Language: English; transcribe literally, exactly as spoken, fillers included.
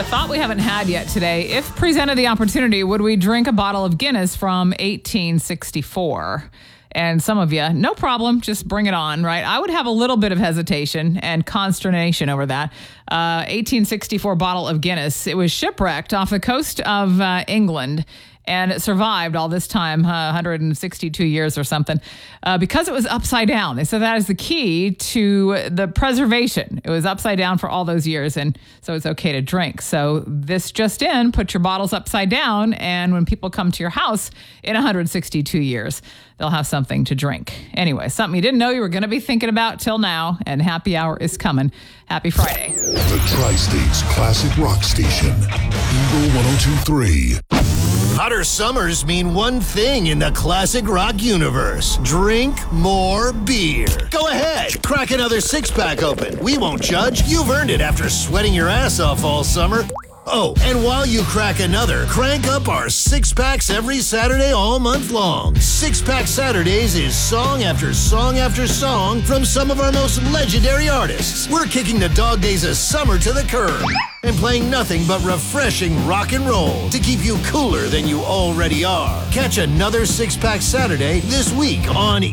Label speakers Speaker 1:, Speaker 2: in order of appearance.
Speaker 1: A thought we haven't had yet today. If presented the opportunity, would we drink a bottle of Guinness from eighteen sixty-four? And some of you, no problem, just bring it on, right? I would have a little bit of hesitation and consternation over that. Uh, eighteen sixty-four bottle of Guinness. It was shipwrecked off the coast of uh, England. And it survived all this time, uh, one hundred sixty-two years or something, uh, because it was upside down. They said that is the key to the preservation. It was upside down for all those years, and so it's okay to drink. So this just in, put your bottles upside down, and when people come to your house in one hundred sixty-two years, they'll have something to drink. Anyway, something you didn't know you were going to be thinking about till now, and happy hour is coming. Happy Friday.
Speaker 2: The Tri-State's classic rock station, Eagle one oh two point three.
Speaker 3: Hotter summers mean one thing in the classic rock universe. Drink more beer. Go ahead, crack another six-pack open. We won't judge. You've earned it after sweating your ass off all summer. Oh, and while you crack another, crank up our six-packs every Saturday all month long. Six-Pack Saturdays is song after song after song from some of our most legendary artists. We're kicking the dog days of summer to the curb and playing nothing but refreshing rock and roll to keep you cooler than you already are. Catch another Six-Pack Saturday this week on